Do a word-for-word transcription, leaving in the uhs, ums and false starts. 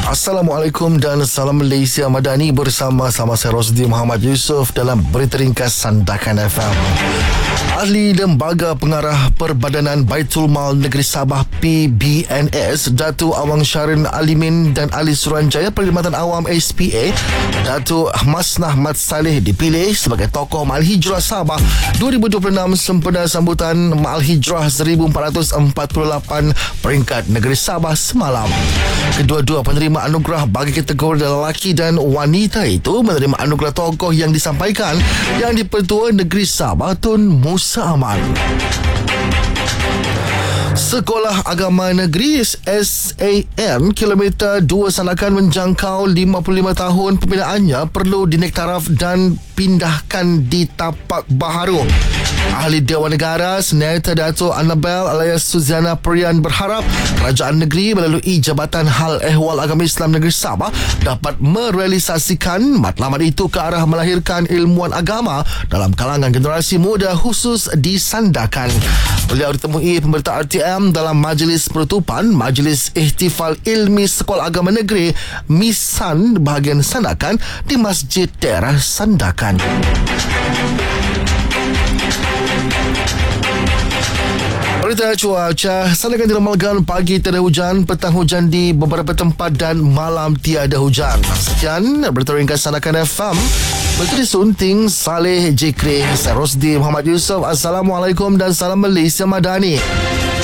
Assalamualaikum dan salam Malaysia Madani, bersama-sama saya Rosdi Muhammad Yusof dalam Berita Ringkas Sandakan F M. Ahli Lembaga Pengarah Perbadanan Baitul Mal Negeri Sabah P B N S, Datuk Awang Syarin Alimin dan Ahli Suruhanjaya Perkhidmatan Awam S P A, Datuk Masnah Mat Saleh dipilih sebagai tokoh Mal Hijrah Sabah dua ribu dua puluh enam sempena sambutan Mal Hijrah seribu empat ratus empat puluh lapan peringkat negeri Sabah semalam. Kedua-dua penerima anugerah bagi kategori lelaki dan wanita itu menerima anugerah tokoh yang disampaikan Yang di-Pertua Negeri Sabah Tun Musa Aman. Sekolah Agama Negeri S A M Kilometer dua Sandakan menjangkau lima puluh lima tahun pembinaannya perlu dinaik taraf dan pindahkan di tapak baharu. Ahli Dewan Negara Senator Dato' Annabel alias Suzana Perian berharap kerajaan negeri melalui Jabatan Hal Ehwal Agama Islam Negeri Sabah dapat merealisasikan matlamat itu ke arah melahirkan ilmuwan agama dalam kalangan generasi muda khusus di Sandakan. Beliau ditemui pemberita R T M dalam majlis penutupan Majlis Ihtifal Ilmi Sekolah Agama Negeri Misan bahagian Sandakan di Masjid Daerah Sandakan. Berita cuaca, Sandakan diramalkan pagi tiada hujan, petang hujan di beberapa tempat dan malam tiada hujan. Sekian Berita Ringkas Sandakan F M. Berita disunting Saleh Jikri. Saya Rosdi Muhammad Yusof. Assalamualaikum dan salam Malaysia Madani.